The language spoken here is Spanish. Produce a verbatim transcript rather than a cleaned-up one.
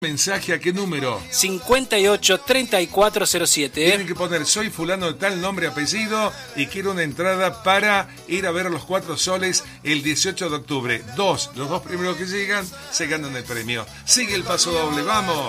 Mensaje a qué número? cincuenta y ocho, treinta y cuatro cero siete. Tienen que poner soy fulano de tal nombre, apellido y quiero una entrada para ir a ver los Cuatro Soles el dieciocho de octubre. Dos, los dos primeros que llegan se ganan el premio. Sigue el paso doble, vamos.